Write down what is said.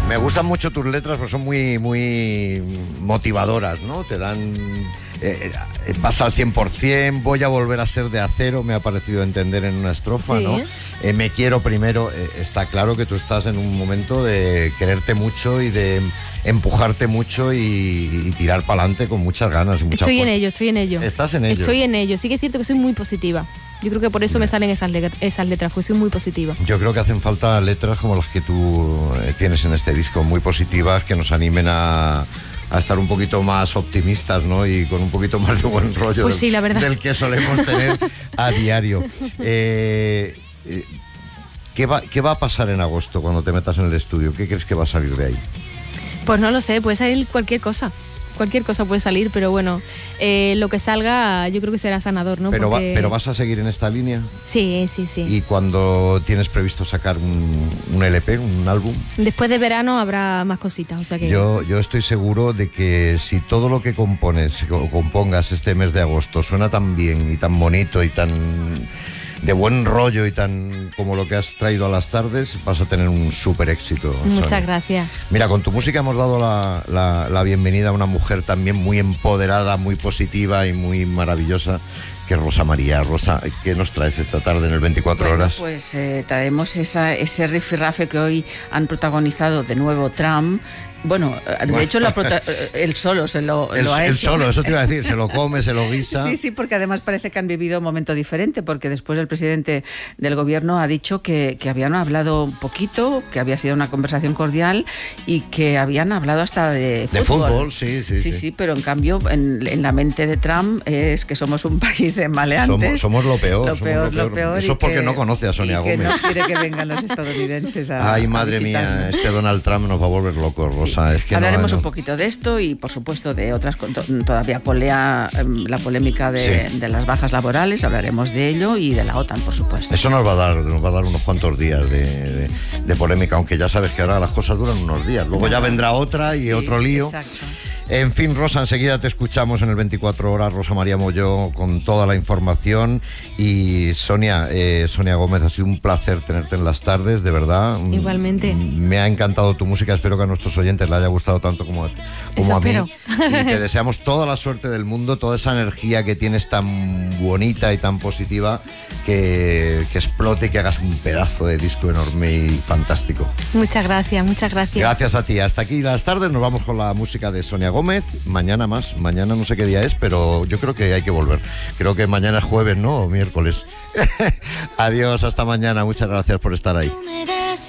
Me gustan mucho tus letras porque son muy, muy motivadoras, ¿no? Te dan... vas al 100%, voy a volver a ser de acero, me ha parecido entender en una estrofa, sí, ¿no? Me quiero primero. Está claro que tú estás en un momento de quererte mucho y de empujarte mucho y tirar para adelante con muchas ganas y mucha fuerza. Estoy en ello. ¿Estás en ello? Estoy en ello. Sí que es cierto que soy muy positiva. Yo creo que por eso me salen esas letras, porque soy muy positiva. Yo creo que hacen falta letras como las que tú tienes en este disco, muy positivas, que nos animen a estar un poquito más optimistas, ¿no? Y con un poquito más de buen rollo, pues sí, la verdad, del que solemos tener a diario. ¿Qué va a pasar en agosto cuando te metas en el estudio? ¿Qué crees que va a salir de ahí? Pues no lo sé, puede salir cualquier cosa. Cualquier cosa puede salir, pero bueno, lo que salga yo creo que será sanador, ¿no? Pero ¿vas a seguir en esta línea? Sí. ¿Y cuando tienes previsto sacar un LP, un álbum? Después de verano habrá más cositas, o sea que... Yo estoy seguro de que si todo lo que compones o compongas este mes de agosto suena tan bien y tan bonito y tan... de buen rollo y tan como lo que has traído a las tardes, vas a tener un súper éxito. Muchas Sonia. gracias. Mira, con tu música hemos dado la bienvenida a una mujer también muy empoderada, muy positiva y muy maravillosa, que es Rosa María. Rosa, ¿qué nos traes esta tarde en el 24 horas? Pues traemos ese rifirrafe que hoy han protagonizado de nuevo Trump. Bueno, de hecho él solo se lo ha hecho. Él solo, eso te iba a decir, se lo come, se lo guisa. Sí, porque además parece que han vivido un momento diferente, porque después el presidente del gobierno ha dicho que habían hablado un poquito, que había sido una conversación cordial y que habían hablado hasta de fútbol. De fútbol, sí. Sí, pero en cambio en la mente de Trump es que somos un país de maleantes. Somos lo peor. Lo peor. Eso es porque no conoce a Sonia Gómez. Que no quiere que vengan los estadounidenses a Ay, madre mía, este Donald Trump nos va a volver locos, Rosa. Es que hablaremos un poquito de esto y por supuesto de otras, todavía la polémica de las bajas laborales, hablaremos de ello y de la OTAN, por supuesto. Eso nos va a dar unos cuantos días de polémica, aunque ya sabes que ahora las cosas duran unos días, luego ya vendrá otra y otro lío. Exacto. En fin, Rosa, enseguida te escuchamos en el 24 horas, Rosa María Molló, con toda la información. Y Sonia Gómez, ha sido un placer tenerte en las tardes, de verdad. Igualmente. Me ha encantado tu música, espero que a nuestros oyentes le haya gustado tanto como a mí. Y te deseamos toda la suerte del mundo, toda esa energía que tienes tan bonita y tan positiva, que explote y que hagas un pedazo de disco enorme y fantástico. Muchas gracias. Gracias a ti. Hasta aquí las tardes, nos vamos con la música de Sonia Gómez. Mañana más, mañana no sé qué día es, pero yo creo que hay que volver. Creo que mañana es jueves, ¿no? O miércoles. Adiós, hasta mañana, muchas gracias por estar ahí.